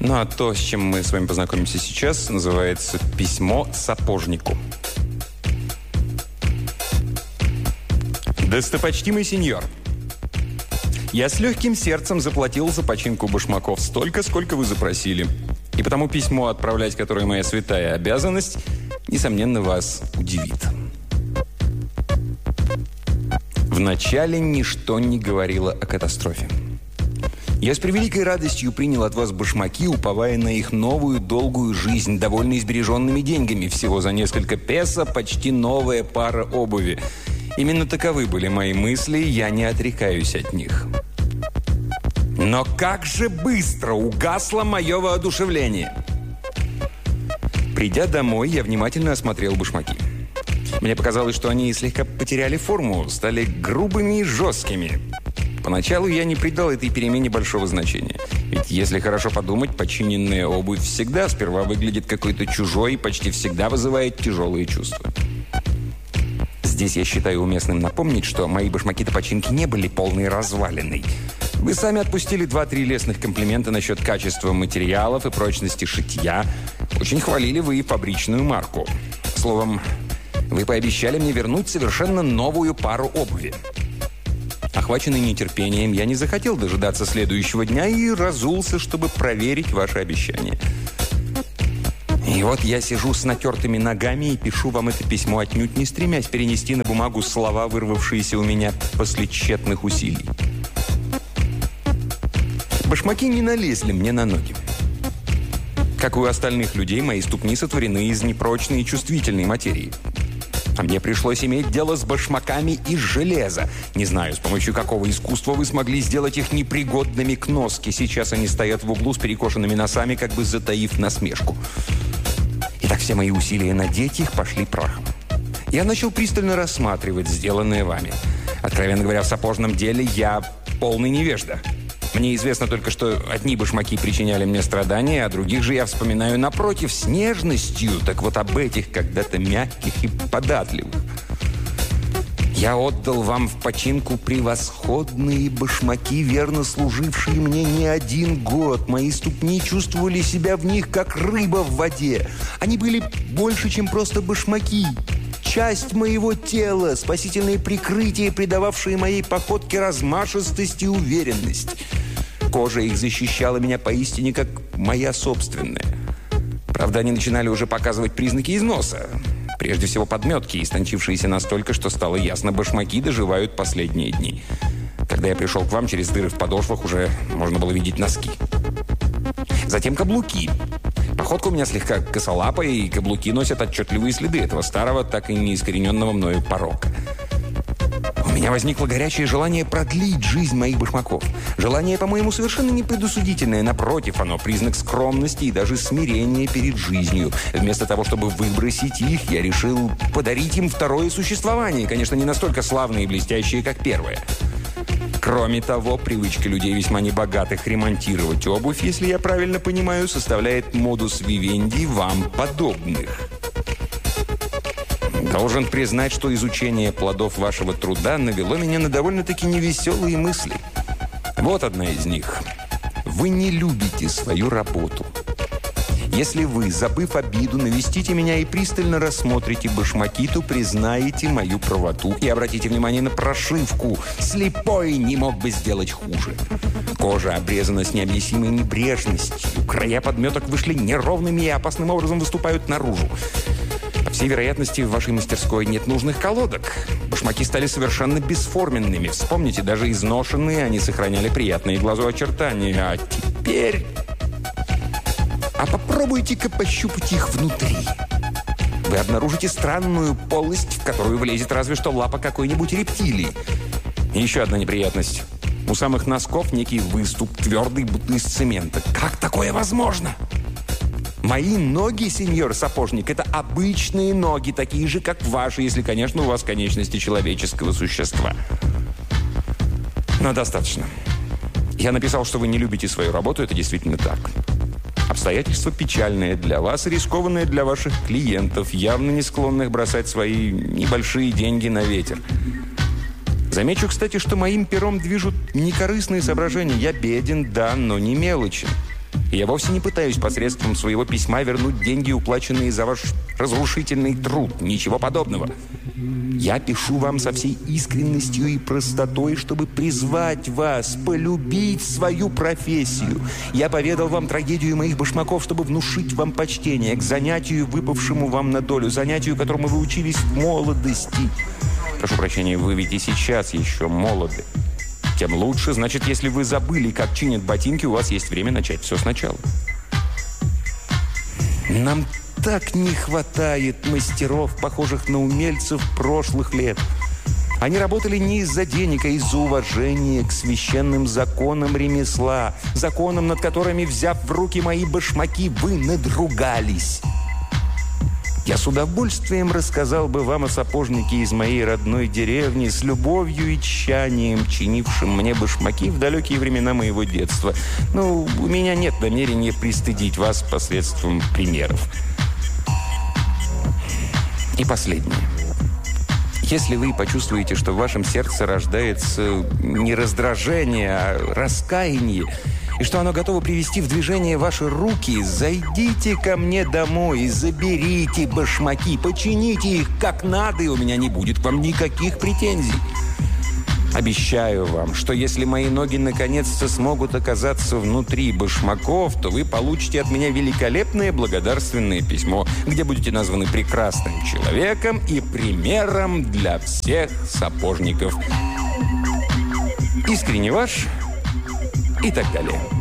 Ну, а то, с чем мы с вами познакомимся сейчас, называется «Письмо сапожнику». Достопочтимый сеньор, я с легким сердцем заплатил за починку башмаков столько, сколько вы запросили. И потому письмо, отправлять которое моя святая обязанность, несомненно, вас удивит. Вначале ничто не говорило о катастрофе. Я с превеликой радостью принял от вас башмаки, уповая на их новую долгую жизнь, довольно избереженными деньгами. Всего за несколько песо почти новая пара обуви. Именно таковы были мои мысли, я не отрекаюсь от них. Но как же быстро угасло мое воодушевление! Придя домой, я внимательно осмотрел башмаки. Мне показалось, что они слегка потеряли форму, стали грубыми и жесткими. Поначалу я не придал этой перемене большого значения. Ведь если хорошо подумать, починенная обувь всегда сперва выглядит какой-то чужой и почти всегда вызывает тяжелые чувства. Здесь я считаю уместным напомнить, что мои башмаки до починки не были полной развалиной. Вы сами отпустили 2-3 лестных комплимента насчет качества материалов и прочности шитья. Очень хвалили вы и фабричную марку. Словом, вы пообещали мне вернуть совершенно новую пару обуви. Охваченный нетерпением, я не захотел дожидаться следующего дня и разулся, чтобы проверить ваше обещание. И вот я сижу с натертыми ногами и пишу вам это письмо, отнюдь не стремясь перенести на бумагу слова, вырвавшиеся у меня после тщетных усилий. Башмаки не налезли мне на ноги. Как и у остальных людей, мои ступни сотворены из непрочной и чувствительной материи. А мне пришлось иметь дело с башмаками из железа. Не знаю, с помощью какого искусства вы смогли сделать их непригодными к носке. Сейчас они стоят в углу с перекошенными носами, как бы затаив насмешку. Итак, все мои усилия надеть их пошли прахом. Я начал пристально рассматривать сделанное вами. Откровенно говоря, в сапожном деле я полный невежда. Мне известно только, что одни башмаки причиняли мне страдания, а других же я вспоминаю напротив с нежностью. Так вот об этих когда-то мягких и податливых. Я отдал вам в починку превосходные башмаки, верно служившие мне не один год. Мои ступни чувствовали себя в них, как рыба в воде. Они были больше, чем просто башмаки. Часть моего тела, спасительное прикрытие, придававшее моей походке размашистость и уверенность. Кожа их защищала меня поистине, как моя собственная. Правда, они начинали уже показывать признаки износа. Прежде всего подметки, истончившиеся настолько, что стало ясно, башмаки доживают последние дни. Когда я пришел к вам, через дыры в подошвах уже можно было видеть носки. Затем каблуки. Походка у меня слегка косолапая, и каблуки носят отчетливые следы этого старого, так и неискорененного мною порока. У меня возникло горячее желание продлить жизнь моих башмаков. Желание, по-моему, совершенно не предосудительное. Напротив, оно признак скромности и даже смирения перед жизнью. Вместо того, чтобы выбросить их, я решил подарить им второе существование. Конечно, не настолько славное и блестящее, как первое. Кроме того, привычка людей весьма небогатых ремонтировать обувь, если я правильно понимаю, составляет модус вивенди вам подобных. Должен признать, что изучение плодов вашего труда навело меня на довольно-таки невеселые мысли. Вот одна из них. Вы не любите свою работу. Если вы, забыв обиду, навестите меня и пристально рассмотрите башмаки, то признаете мою правоту. И обратите внимание на прошивку. Слепой не мог бы сделать хуже. Кожа обрезана с необъяснимой небрежностью. Края подметок вышли неровными и опасным образом выступают наружу. По всей вероятности, в вашей мастерской нет нужных колодок. Башмаки стали совершенно бесформенными. Вспомните, даже изношенные они сохраняли приятные глазу очертания. А теперь... А попробуйте-ка пощупать их внутри. Вы обнаружите странную полость, в которую влезет разве что лапа какой-нибудь рептилии. И еще одна неприятность. У самых носков некий выступ, твердый, будто из цемента. Как такое возможно? Мои ноги, сеньор сапожник, это обычные ноги, такие же, как ваши, если, конечно, у вас конечности человеческого существа. Но достаточно. Я написал, что вы не любите свою работу, это действительно так. Обстоятельство печальное для вас и рискованное для ваших клиентов, явно не склонных бросать свои небольшие деньги на ветер. Замечу, кстати, что моим пером движут некорыстные соображения. Я беден, да, но не мелочен. И я вовсе не пытаюсь посредством своего письма вернуть деньги, уплаченные за ваш разрушительный труд. Ничего подобного. Я пишу вам со всей искренностью и простотой, чтобы призвать вас полюбить свою профессию. Я поведал вам трагедию моих башмаков, чтобы внушить вам почтение к занятию, выпавшему вам на долю, занятию, которому вы учились в молодости. Прошу прощения, вы ведь и сейчас еще молоды. Тем лучше, значит, если вы забыли, как чинят ботинки, у вас есть время начать все сначала. Нам так не хватает мастеров, похожих на умельцев прошлых лет. Они работали не из-за денег, а из-за уважения к священным законам ремесла, законам, над которыми, взяв в руки мои башмаки, вы надругались. Я с удовольствием рассказал бы вам о сапожнике из моей родной деревни, с любовью и тщанием чинившим мне башмаки в далекие времена моего детства. Но у меня нет намерения пристыдить вас посредством примеров. И последнее. Если вы почувствуете, что в вашем сердце рождается не раздражение, а раскаяние, и что оно готово привести в движение ваши руки, зайдите ко мне домой и заберите башмаки, почините их как надо, и у меня не будет к вам никаких претензий. Обещаю вам, что если мои ноги наконец-то смогут оказаться внутри башмаков, то вы получите от меня великолепное благодарственное письмо, где будете названы прекрасным человеком и примером для всех сапожников. Искренне ваш и так далее.